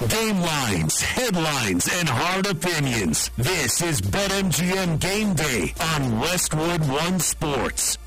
Game lines, headlines, and hard opinions. This is BetMGM Game Day on Westwood One Sports.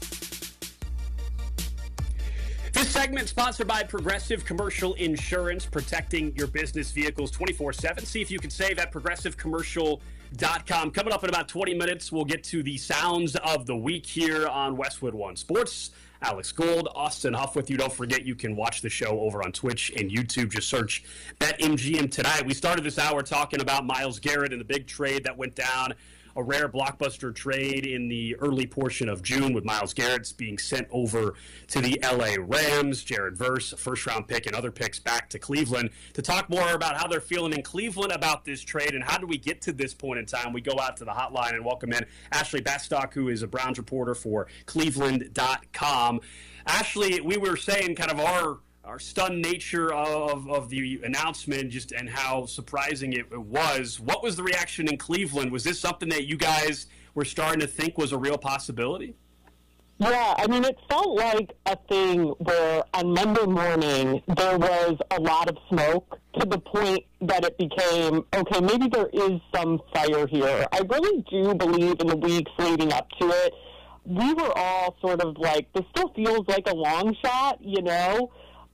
This segment sponsored by Progressive Commercial Insurance, protecting your business vehicles 24/7. See if you can save at progressivecommercial.com. Coming up in about 20 minutes, we'll get to the sounds of the week here on Westwood One Sports. Alex Gold, Austin Huff with you. Don't forget you can watch the show over on Twitch and YouTube. Just search BetMGM tonight. We started this hour talking about Myles Garrett and the big trade that went down. A rare blockbuster trade in the early portion of June with Myles Garrett being sent over to the LA Rams. Jared Verse, a first-round pick, and other picks back to Cleveland. To talk more about how they're feeling in Cleveland about this trade and how do we get to this point in time, we go out to the hotline and welcome in Ashley Bastock, who is a Browns reporter for Cleveland.com. Ashley, we were saying kind of our stunned nature of the announcement just and how surprising it was. What was the reaction in Cleveland? Was this something that you guys were starting to think was a real possibility? Yeah, I mean, it felt like a thing where on Monday morning there was a lot of smoke to the point that it became, okay, maybe there is some fire here. I really do believe in the weeks leading up to it, we were all sort of like, this still feels like a long shot, you know?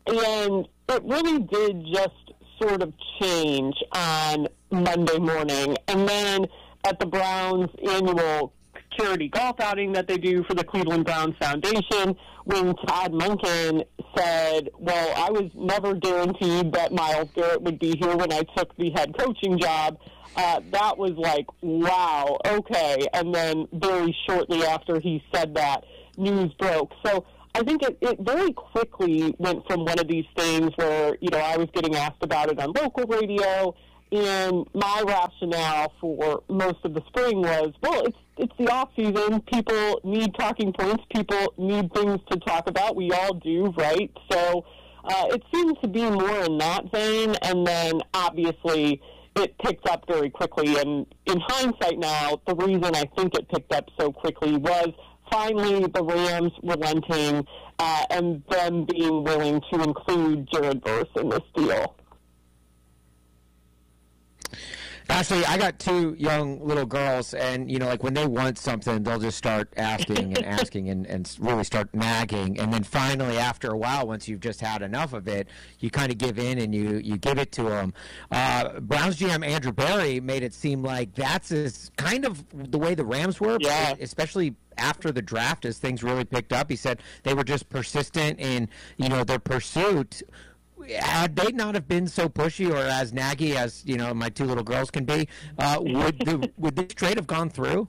And it really did just sort of change on Monday morning. And then at the Browns' annual charity golf outing that they do for the Cleveland Browns Foundation, when Todd Monken said, well, I was never guaranteed that Myles Garrett would be here when I took the head coaching job, that was like, wow, okay. And then very shortly after he said that, news broke. So I think it very quickly went from one of these things where, you know, I was getting asked about it on local radio, and my rationale for most of the spring was, well, it's the off season. People need talking points. People need things to talk about. We all do, right? So it seemed to be more in that vein, and then obviously it picked up very quickly. And in hindsight now, the reason I think it picked up so quickly was finally the Rams relenting and them being willing to include Jared Verse in this deal. Ashley, I got two young little girls, and, you know, like when they want something, they'll just start asking and asking and really start nagging. And then finally, after a while, once you've just had enough of it, you kind of give in and you give it to them. Browns GM Andrew Berry made it seem like that's kind of the way the Rams were, yeah, especially after the draft as things really picked up. He said they were just persistent in, you know, their pursuit. Had they not have been so pushy or as naggy as, you know, my two little girls can be, would this trade have gone through?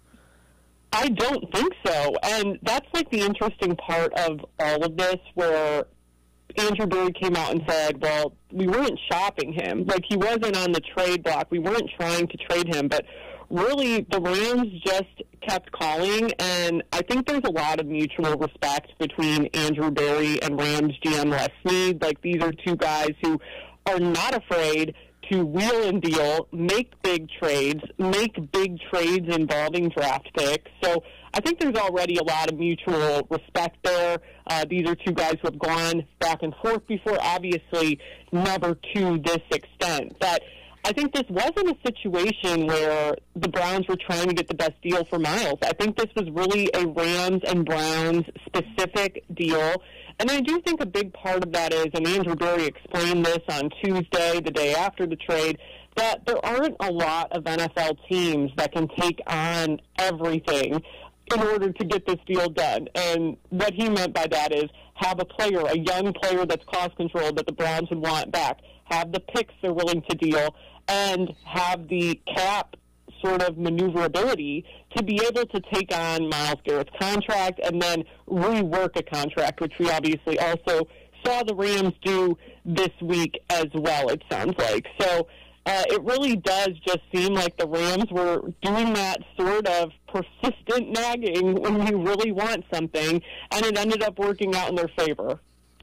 I don't think so. And that's like the interesting part of all of this, where Andrew Berry came out and said, well, we weren't shopping him. Like, he wasn't on the trade block. We weren't trying to trade him. But really, the Rams just kept calling, and I think there's a lot of mutual respect between Andrew Berry and Rams GM Les Snead. Like, these are two guys who are not afraid to wheel and deal, make big trades involving draft picks. So I think there's already a lot of mutual respect there. These are two guys who have gone back and forth before, obviously never to this extent. But I think this wasn't a situation where the Browns were trying to get the best deal for Myles. I think this was really a Rams and Browns specific deal. And I do think a big part of that is, and Andrew Berry explained this on Tuesday, the day after the trade, that there aren't a lot of NFL teams that can take on everything in order to get this deal done. And what he meant by that is have a player, a young player that's cost controlled that the Browns would want back, have the picks they're willing to deal, and have the cap sort of maneuverability to be able to take on Myles Garrett's contract and then rework a contract, which we obviously also saw the Rams do this week as well, it sounds like. So it really does just seem like the Rams were doing that sort of persistent nagging when you really want something, and it ended up working out in their favor.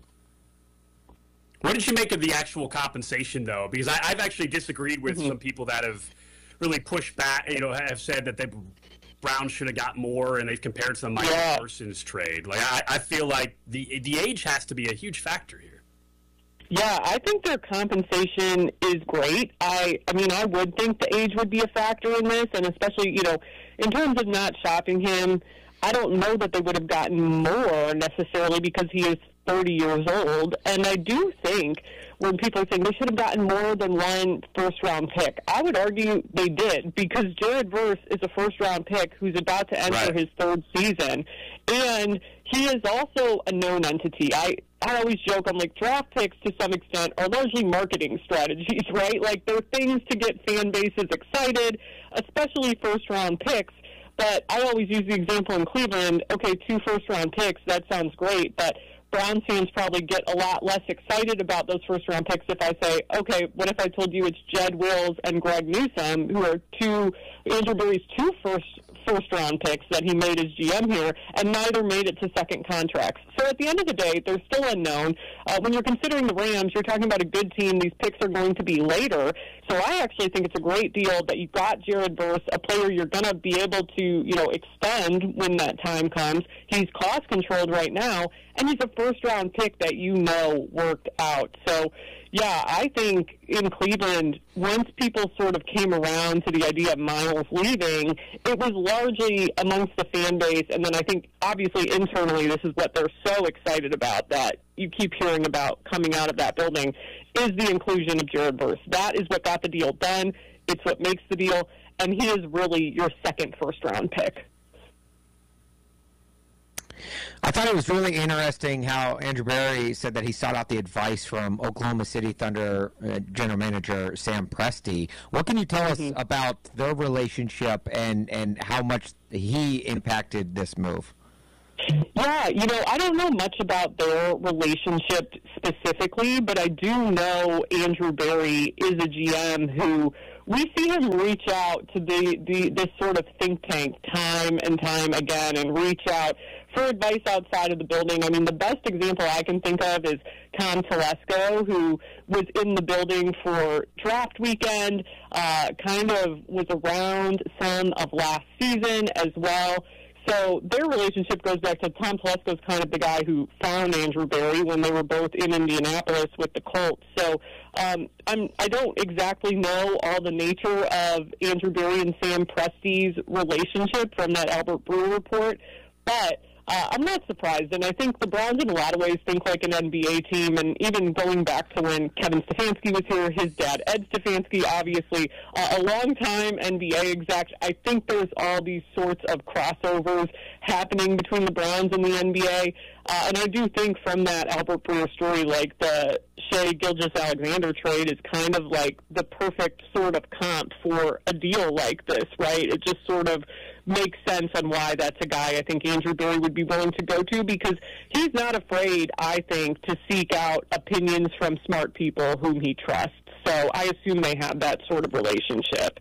What did you make of the actual compensation, though? Because I've actually disagreed with some people that have really pushed back, you know, have said that the Browns should have got more, and they've compared to the Michael Parsons trade. Like, I feel like the age has to be a huge factor here. Yeah, I think their compensation is great. I mean, I would think the age would be a factor in this, and especially, in terms of not shopping him, I don't know that they would have gotten more necessarily because he is 30 years old. And I do think when people are saying they should have gotten more than one first-round pick, I would argue they did, because Jared Verse is a first-round pick who's about to enter his third season. And he is also a known entity. I always joke, I'm like, draft picks to some extent are largely marketing strategies, right? Like, they're things to get fan bases excited, especially first-round picks. But I always use the example in Cleveland, okay, 2 first-round picks, that sounds great, but Browns fans probably get a lot less excited about those first-round picks if I say, okay, what if I told you it's Jed Wills and Greg Newsome, who are Andrew Berry's 2 first-round picks that he made as GM here, and neither made it to second contracts. So at the end of the day, they're still unknown. When you're considering the Rams, you're talking about a good team. These picks are going to be later. So I actually think it's a great deal that you've got Jared Verse, a player you're going to be able to, extend when that time comes. He's cost-controlled right now, and he's a first-round pick that worked out. So, yeah, I think in Cleveland, once people sort of came around to the idea of Miles leaving, it was largely amongst the fan base, and then I think, obviously, internally, this is what they're so excited about that you keep hearing about coming out of that building, is the inclusion of Jared Verse. That is what got the deal done. It's what makes the deal, and he is really your second first-round pick. I thought it was really interesting how Andrew Berry said that he sought out the advice from Oklahoma City Thunder general manager Sam Presti. What can you tell us about their relationship and how much he impacted this move? Yeah, I don't know much about their relationship specifically, but I do know Andrew Berry is a GM who we see him reach out to this sort of think tank time and time again and reach out for advice outside of the building. I mean, the best example I can think of is Tom Telesco, who was in the building for draft weekend, kind of was around some of last season as well. So their relationship goes back to Tom Telesco's kind of the guy who found Andrew Berry when they were both in Indianapolis with the Colts. So I don't exactly know all the nature of Andrew Berry and Sam Presti's relationship from that Albert Breer report, but I'm not surprised, and I think the Browns in a lot of ways think like an NBA team, and even going back to when Kevin Stefanski was here, his dad, Ed Stefanski, obviously a long-time NBA exec. I think there's all these sorts of crossovers happening between the Browns and the NBA, and I do think from that Albert Breer story, like the Shai Gilgeous-Alexander trade is kind of like the perfect sort of comp for a deal like this, right? It just sort of makes sense on why that's a guy I think Andrew Berry would be willing to go to, because he's not afraid, I think, to seek out opinions from smart people whom he trusts. So I assume they have that sort of relationship.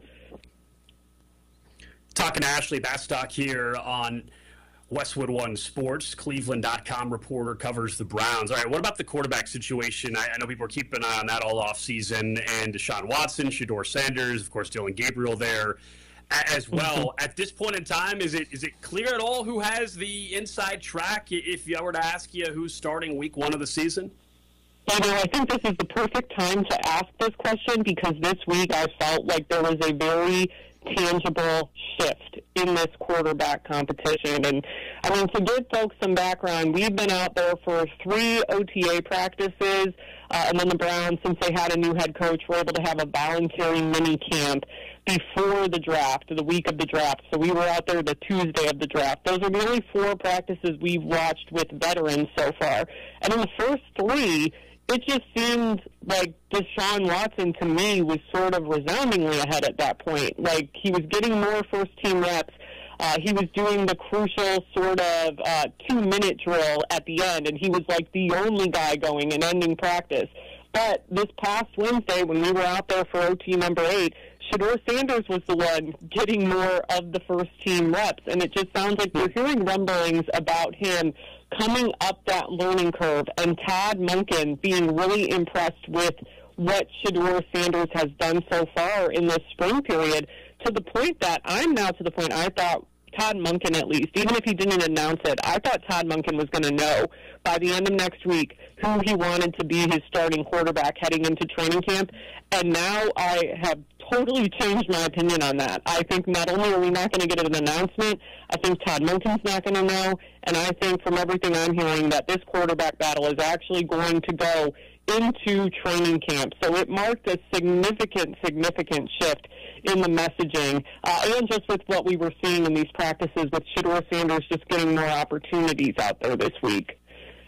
Talking to Ashley Bastock here on Westwood One Sports. Cleveland.com reporter covers the Browns. All right, what about the quarterback situation? I know people are keeping an eye on that all offseason, and Deshaun Watson, Shedeur Sanders, of course, Dylan Gabriel there as well. At this point in time, is it clear at all who has the inside track if I were to ask you who's starting week 1 of the season? I think this is the perfect time to ask this question, because this week I felt like there was a very tangible shift in this quarterback competition. And I mean, to give folks some background, we've been out there for 3 OTA practices, and then the Browns, since they had a new head coach, were able to have a voluntary mini camp before the draft, the week of the draft. So we were out there the Tuesday of the draft. Those are the only 4 practices we've watched with veterans so far. And in the first 3, it just seemed like Deshaun Watson, to me, was sort of resoundingly ahead at that point. Like, he was getting more first-team reps. He was doing the crucial sort of 2-minute drill at the end, and he was like the only guy going and ending practice. But this past Wednesday, when we were out there for OT number 8, Shedeur Sanders was the one getting more of the first-team reps, and it just sounds like we're hearing rumblings about him coming up that learning curve, and Todd Monken being really impressed with what Shedeur Sanders has done so far in this spring period, to the point that I'm now to the point I thought Todd Monken, at least, even if he didn't announce it, I thought Todd Monken was going to know by the end of next week who he wanted to be his starting quarterback heading into training camp. And now I have totally changed my opinion on that. I think not only are we not going to get an announcement, I think Todd Monken's not going to know, and I think from everything I'm hearing that this quarterback battle is actually going to go into training camp. So it marked a significant shift in the messaging, and just with what we were seeing in these practices with Shedeur Sanders just getting more opportunities out there this week.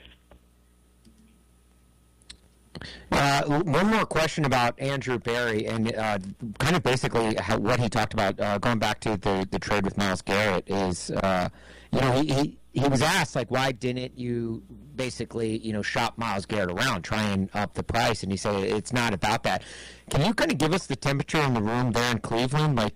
One more question about Andrew Berry and kind of basically what he talked about, going back to the trade with Myles Garrett, is, he was asked, like, why didn't you basically, shop Myles Garrett around, try and up the price? And he said it's not about that. Can you kind of give us the temperature in the room there in Cleveland? Like,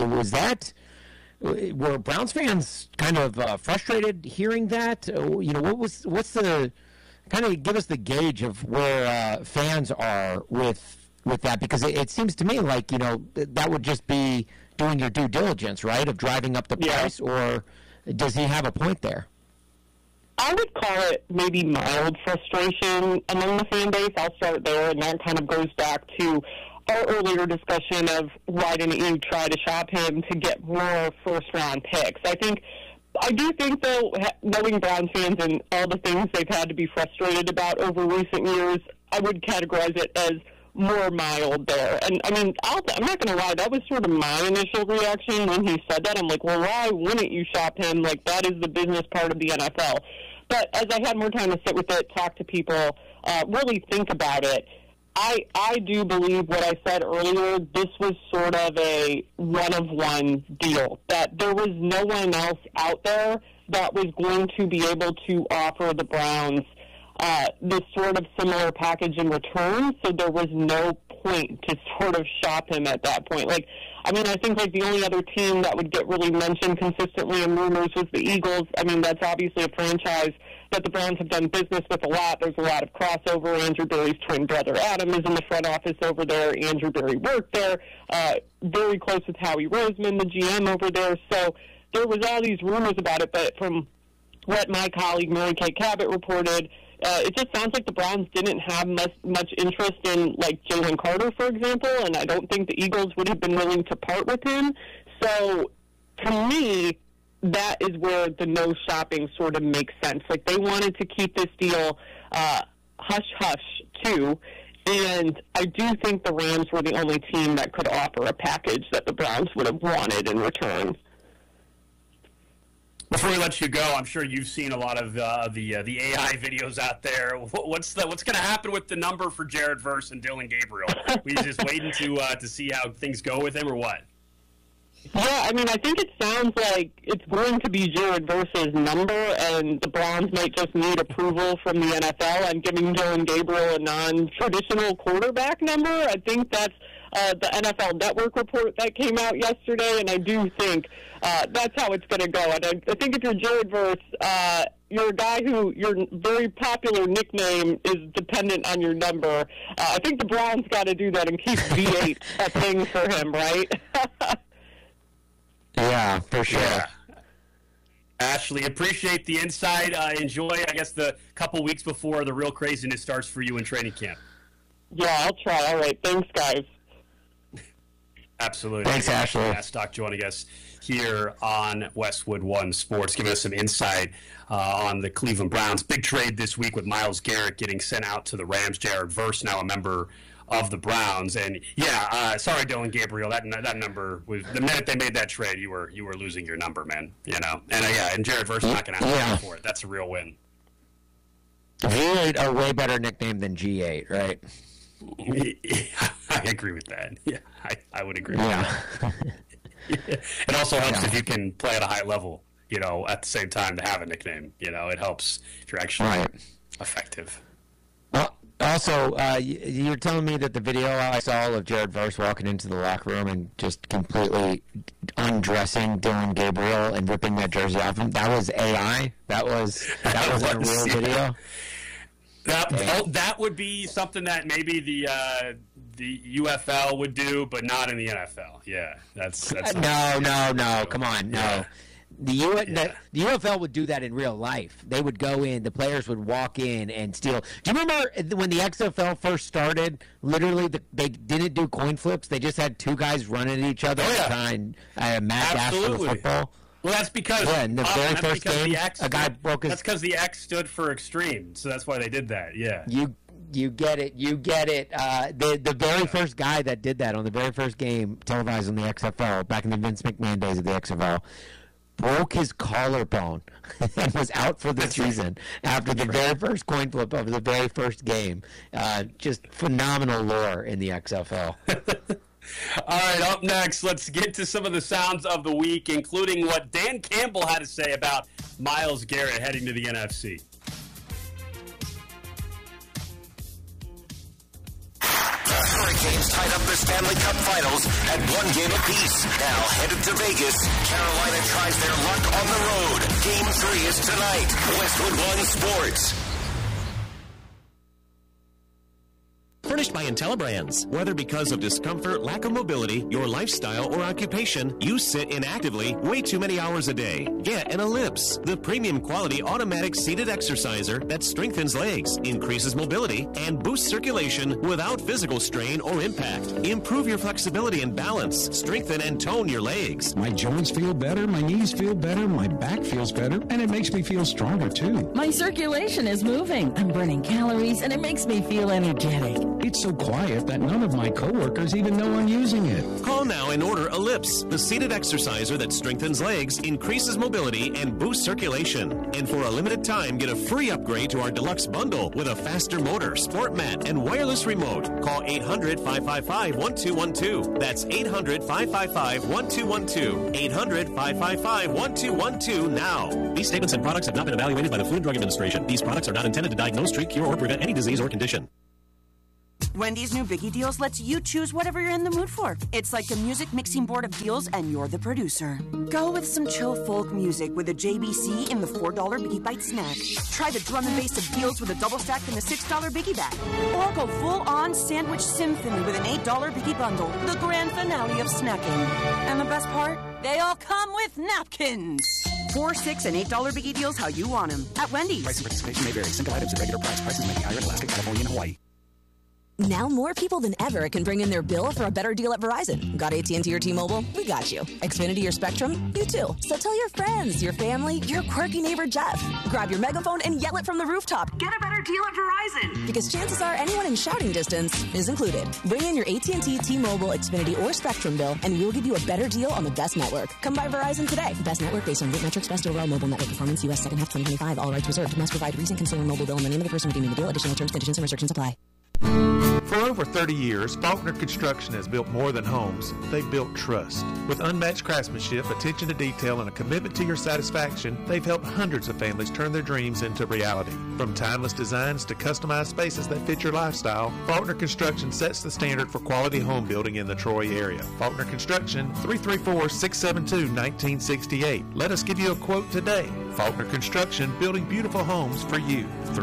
were Browns fans kind of frustrated hearing that? What's the... kind of give us the gauge of where fans are with that, because it seems to me like, that would just be doing your due diligence, right, of driving up the price, or does he have a point there? I would call it maybe mild frustration among the fan base. I'll start there, and that kind of goes back to our earlier discussion of why didn't you try to shop him to get more first-round picks. I do think, though, knowing Browns fans and all the things they've had to be frustrated about over recent years, I would categorize it as more mild there. And, I mean, I'm not going to lie, that was sort of my initial reaction when he said that. I'm like, well, why wouldn't you shop him? Like, that is the business part of the NFL. But as I had more time to sit with it, talk to people, really think about it, I do believe what I said earlier, this was sort of a one-of-one deal, that there was no one else out there that was going to be able to offer the Browns this sort of similar package in return, so there was no point to sort of shop him at that point. Like, I mean, I think like the only other team that would get really mentioned consistently in rumors was the Eagles. I mean, that's obviously a franchise that the Browns have done business with a lot. There's a lot of crossover. Andrew Berry's twin brother Adam is in the front office over there. Andrew Berry worked there, very close with Howie Roseman, the GM over there. So there was all these rumors about it, but from what my colleague Mary Kay Cabot reported, it just sounds like the Browns didn't have much interest in, like, Jalen Carter, for example, and I don't think the Eagles would have been willing to part with him. So, to me, that is where the no shopping sort of makes sense. Like, they wanted to keep this deal hush-hush, too, and I do think the Rams were the only team that could offer a package that the Browns would have wanted in return. Before we let you go, I'm sure you've seen a lot of the AI videos out there. What's going to happen with the number for Jared Verse and Dillon Gabriel? We just waiting to see how things go with him, or what? Yeah, I mean, I think it sounds like it's going to be Jared Verse's number, and the Browns might just need approval from the NFL on giving Dillon Gabriel a non-traditional quarterback number. I think that's the NFL Network report that came out yesterday, and I do think that's how it's going to go. And I think if you're Jared Verse, you're a guy who your very popular nickname is dependent on your number. I think the Browns got to do that and keep V8 a thing for him, right? Yeah, for sure. Yeah. Ashley, appreciate the insight. Enjoy, I guess, the couple weeks before the real craziness starts for you in training camp. Yeah, I'll try. All right. Thanks, guys. Absolutely. Thanks, Ashley. Matt Stock joining us here on Westwood One Sports, giving us some insight on the Cleveland Browns. Big trade this week with Myles Garrett getting sent out to the Rams. Jared Verse, now a member of the Browns. And sorry, Dillon Gabriel, that number was, the minute they made that trade, you were losing your number, man. And Jared Verse is not going to have to pay for it. That's a real win. V8, a way better nickname than G8, right? I agree with that. Yeah, I would agree with that. It also helps if you can play at a high level, at the same time to have a nickname. It helps if you're actually effective. Well, also, you're telling me that the video I saw of Jared Verse walking into the locker room and just completely undressing Dillon Gabriel and ripping that jersey off him, that was AI? That was a real video? That would be something that maybe the UFL would do, but not in the NFL. Yeah, that's no. Come on, no. The UFL would do that in real life. They would go in, the players would walk in and steal. Do you remember when the XFL first started, literally they didn't do coin flips? They just had two guys running at each other trying mad dash for the football? Well, that's because in the very first game, a guy broke his... That's because the X stood for extreme, so that's why they did that, yeah. You get it. The very first guy that did that on the very first game televised on the XFL, back in the Vince McMahon days of the XFL, broke his collarbone and was out for the season after the very first coin flip of the very first game. Just phenomenal lore in the XFL. All right, up next, let's get to some of the sounds of the week, including what Dan Campbell had to say about Myles Garrett heading to the NFC. Hurricanes tied up the Stanley Cup Finals at 1 game apiece. Now headed to Vegas, Carolina tries their luck on the road. Game 3 is tonight. Westwood One Sports. Furnished by IntelliBrands. Whether because of discomfort, lack of mobility, your lifestyle, or occupation, you sit inactively way too many hours a day. Get an Ellipse, the premium quality automatic seated exerciser that strengthens legs, increases mobility, and boosts circulation without physical strain or impact. Improve your flexibility and balance. Strengthen and tone your legs. My joints feel better, my knees feel better, my back feels better, and it makes me feel stronger too. My circulation is moving. I'm burning calories, and it makes me feel energetic. It's so quiet that none of my coworkers even know I'm using it. Call now and order Ellipse, the seated exerciser that strengthens legs, increases mobility, and boosts circulation. And for a limited time, get a free upgrade to our deluxe bundle with a faster motor, sport mat, and wireless remote. Call 800-555-1212. That's 800-555-1212. 800-555-1212 now. These statements and products have not been evaluated by the Food and Drug Administration. These products are not intended to diagnose, treat, cure, or prevent any disease or condition. Wendy's new Biggie Deals lets you choose whatever you're in the mood for. It's like a music mixing board of deals, and you're the producer. Go with some chill folk music with a JBC in the $4 Biggie Bite snack. Try the drum and bass of deals with a double stack in the $6 Biggie bag. Or go full-on sandwich symphony with an $8 Biggie bundle, the grand finale of snacking. And the best part? They all come with napkins. $4, $6, and $8 Biggie Deals how you want them at Wendy's. Price and participation may vary. Single items at regular price. Prices may be higher in Alaska, California, and Hawaii. Now more people than ever can bring in their bill for a better deal at Verizon. Got AT&T or T-Mobile? We got you. Xfinity or Spectrum? You too. So tell your friends, your family, your quirky neighbor Jeff. Grab your megaphone and yell it from the rooftop. Get a better deal at Verizon. Because chances are anyone in shouting distance is included. Bring in your AT&T, T-Mobile, Xfinity, or Spectrum bill, and we'll give you a better deal on the best network. Come by Verizon today. Best network based on root metrics, best overall mobile network performance, U.S. second half 2025. All rights reserved. Must provide recent consumer mobile bill and the name of the person redeeming the deal. Additional terms, conditions, and restrictions apply. For over 30 years, Faulkner Construction has built more than homes. They've built trust. With unmatched craftsmanship, attention to detail, and a commitment to your satisfaction, they've helped hundreds of families turn their dreams into reality. From timeless designs to customized spaces that fit your lifestyle, Faulkner Construction sets the standard for quality home building in the Troy area. Faulkner Construction, 334-672-1968. Let us give you a quote today. Faulkner Construction, building beautiful homes for you.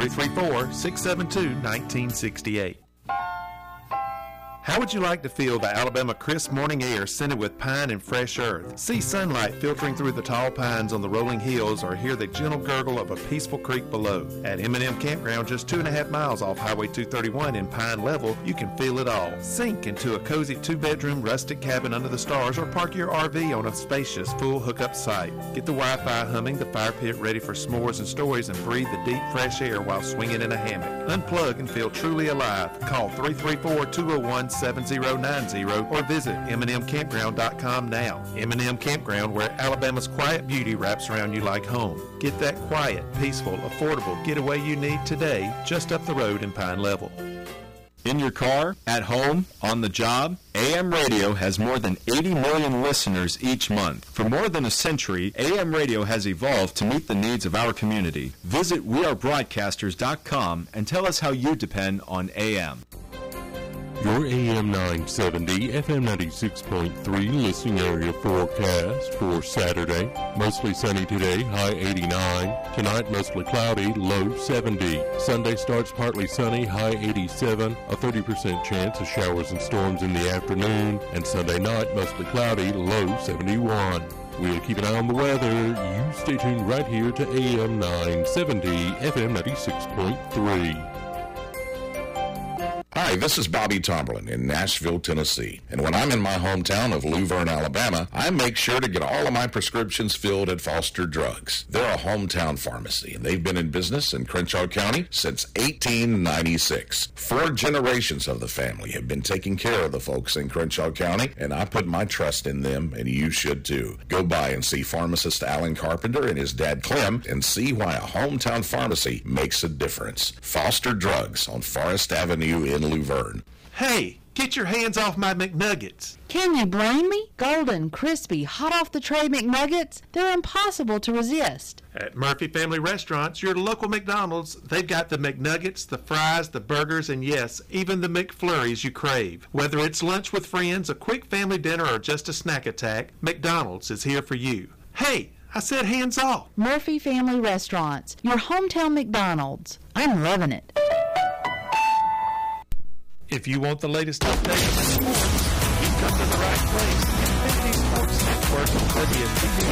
334-672-1968. How would you like to feel the Alabama crisp morning air scented with pine and fresh earth? See sunlight filtering through the tall pines on the rolling hills, or hear the gentle gurgle of a peaceful creek below. At M&M Campground, just 2.5 miles off Highway 231 in Pine Level, you can feel it all. Sink into a cozy 2-bedroom rustic cabin under the stars, or park your RV on a spacious full hookup site. Get the Wi-Fi humming, the fire pit ready for s'mores and stories, and breathe the deep fresh air while swinging in a hammock. Unplug and feel truly alive. Call 334-201-7090 or visit MNMCampground.com now. M&M Campground, where Alabama's quiet beauty wraps around you like home. Get that quiet, peaceful, affordable getaway you need today, just up the road in Pine Level. In your car, at home, on the job, AM radio has more than 80 million listeners each month. For more than a century, AM radio has evolved to meet the needs of our community. Visit wearebroadcasters.com and tell us how you depend on AM. Your AM 970, FM 96.3 listening area forecast for Saturday. Mostly sunny today, high 89. Tonight, mostly cloudy, low 70. Sunday starts partly sunny, high 87. A 30% chance of showers and storms in the afternoon. And Sunday night, mostly cloudy, low 71. We'll keep an eye on the weather. You stay tuned right here to AM 970, FM 96.3. Hi, this is Bobby Tomberlin in Nashville, Tennessee. And when I'm in my hometown of Luverne, Alabama, I make sure to get all of my prescriptions filled at Foster Drugs. They're a hometown pharmacy, and they've been in business in Crenshaw County since 1896. 4 generations of the family have been taking care of the folks in Crenshaw County, and I put my trust in them, and you should too. Go by and see pharmacist Alan Carpenter and his dad Clem and see why a hometown pharmacy makes a difference. Foster Drugs on Forest Avenue in Luverne. Hey, get your hands off my McNuggets. Can you blame me? Golden, crispy, hot off the tray McNuggets, they're impossible to resist. At Murphy Family Restaurants, your local McDonald's, they've got the McNuggets, the fries, the burgers, and yes, even the McFlurries you crave. Whether it's lunch with friends, a quick family dinner, or just a snack attack, McDonald's is here for you. Hey, I said hands off. Murphy Family Restaurants, your hometown McDonald's. I'm loving it. If you want the latest updates, you've come to the right place. 50 Sports Network,